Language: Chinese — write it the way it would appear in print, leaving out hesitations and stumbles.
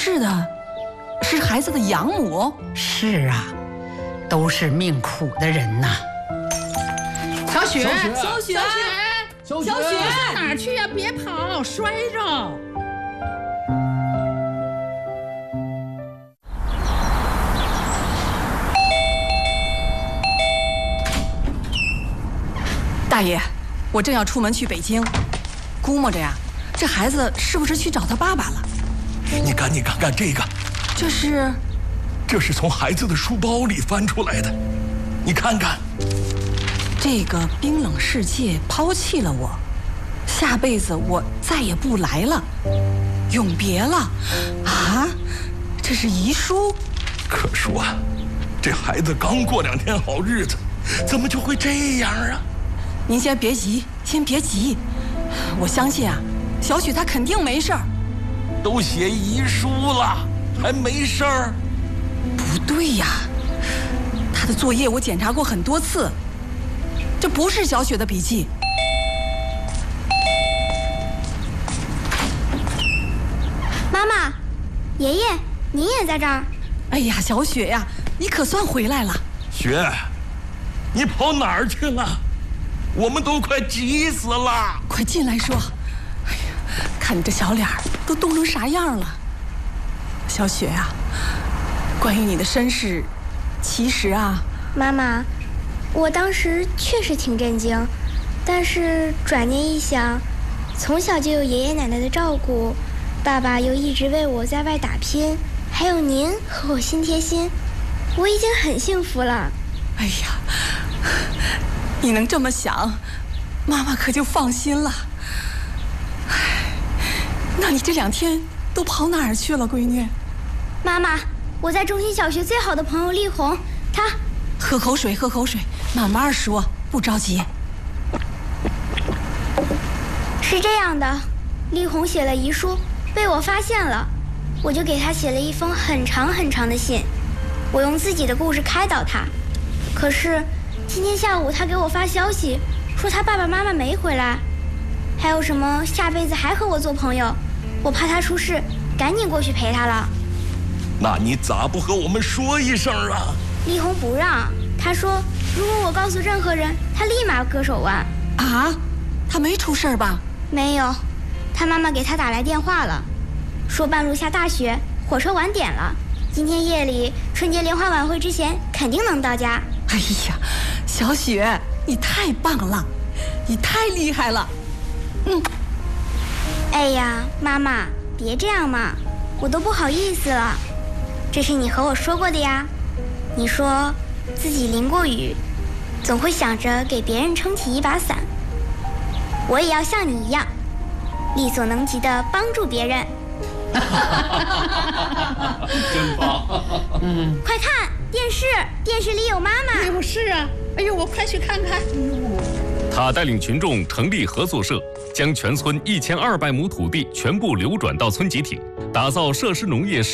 世的是孩子的养母。 是啊，都是命苦的人呐。 小雪， 小雪， 小雪，哪儿去呀？别跑，摔着。 大爷，我正要出门去北京，估摸着呀，这孩子是不是去找他爸爸了？ 你赶紧看看这个， 这是从孩子的书包里翻出来的，你看看。 这个冰冷世界抛弃了我，下辈子我再也不来了，永别了啊！这是遗书。 可说，这孩子刚过2天好日子，怎么就会这样啊？ 您先别急，我相信啊，小许他肯定没事儿。 都写遗书了，还没事儿？ 不对呀，他的作业我检查过很多次，这不是小雪的笔记。 妈妈，爷爷，您也在这儿？ 哎呀，小雪呀，你可算回来了。 雪，你跑哪儿去了？我们都快急死了！ 快进来说。哎呀，看你这小脸儿都冻成啥样了。小雪啊，关于你的身世，其实啊， 妈妈，我当时确实挺震惊，但是转念一想，从小就有爷爷奶奶的照顾，爸爸又一直为我在外打拼，还有您和我心贴心，我已经很幸福了。 哎呀，你能这么想，妈妈可就放心了。哎，那你这2天都跑哪儿去了，闺女？ 妈妈，我在中心小学最好的朋友丽红，她…… 喝口水，慢慢说，不着急。 是这样的，丽红写了遗书，被我发现了，我就给她写了一封很长的信，我用自己的故事开导她。可是今天下午她给我发消息，说她爸爸妈妈没回来，还有什么下辈子还和我做朋友，我怕她出事，赶紧过去陪她了。 那你咋不和我们说一声啊？ 丽红不让，她说如果我告诉任何人，她立马割手腕。 啊？她没出事吧？ 没有，她妈妈给她打来电话了，说半路下大雪，火车晚点了，今天夜里春节联欢晚会之前肯定能到家。 哎呀，小雪，你太棒了，你太厉害了。 哎呀，妈妈，别这样嘛，我都不好意思了。这是你和我说过的呀，你说自己淋过雨，总会想着给别人撑起一把伞。我也要像你一样，力所能及的帮助别人。 真棒！ 快看电视里有妈妈。 哎呦，是啊，哎呦，我快去看看。 他带领群众成立合作社，将全村1200亩土地全部流转到村集体，打造设施农业